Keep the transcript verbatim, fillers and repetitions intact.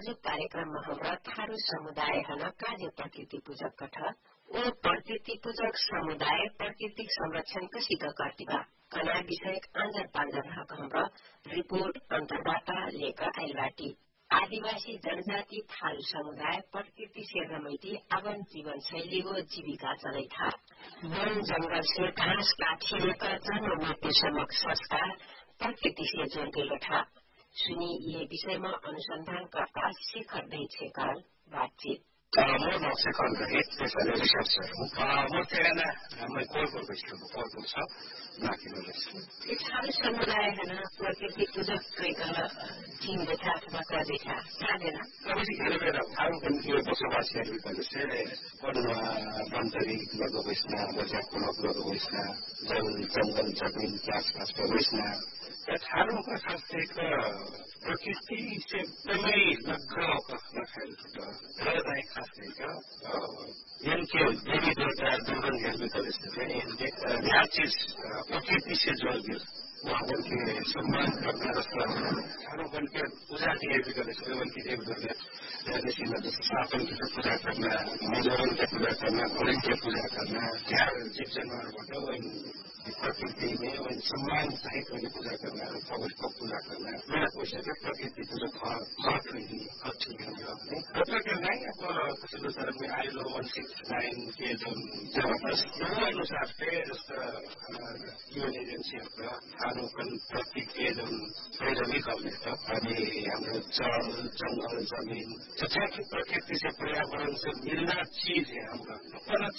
आजको कार्यक्रममा हाम्रो थारू समुदाय हन कार्य प्रकृति पूजक कठ ओ प्रकृति पूजक समुदाय प्राकृतिक संरक्षण कसिक कर्तिबा कना विषय आंजर पांजर हक हाम्रो रिपोर्ट अन्तर्वार्ता लेख आइलबाटी आदिवासी जनजाति थारू समुदाय प्रकृति से रमैती आवन जीवन शैली हो जीविका चलै था वन जंगल से घास काटिएका जन्म मृत्यु समक संस्कार प्रकृति से जोडिएको था सुनी ये विषयमा अनुसन्धानकर्ता शेखर दैछेकर बातचीत म नक्सेकर गए त्यसैले रिसर्चर हुँ म तेगाना मैं कोलकोट बस्छु कोलकोट छ बाँकी थारू समुदाय हैन प्रकृति पूजक कइकल टीम देखा अथवा कर देखा थाहा अवश्य हेरेर थारू पनि यो बसोबास गरेको से पडुवा बन्तरी लगो बस्ना बजा कुलक लगो बस्ना जल जंगल जमीन क्यास क्यास को बस्ना थारू का खास एक प्रकृति से एकदमै लग्न कस्न खाइन्छ र दाइ खास एक इनके देवी देवता दुर्गन हेर्नु पर्छ हर चीज प्रकृति से जोड़ वहाँ के सम्मान करना रस्ता थारू बन के पूजा दिए भी कर उनकी देव दुर्गा जैसे जैसे स्थापन की पूजा करना मजोरन की पूजा करना गणेश की पूजा करना हर जीव जानवर प्रकृति में वन सम्मान सहित उन्हें पूजा करना भगवान को पूजा करना मेरा क्वेश्चन है प्रकृति पूजा महत्व ही अच्छी है मतलब क्या नहीं अब कुछ तरह में I low one six nine के जो जबरदस्त वो अनुसार से यूएन एजेंसी थारूपन प्रकृति के जो पैरवी करने था अनि हाम्रो जल जंगल जमीन तथा की प्रकृति से पर्यावरण से मिलना चीज है हमारा अपना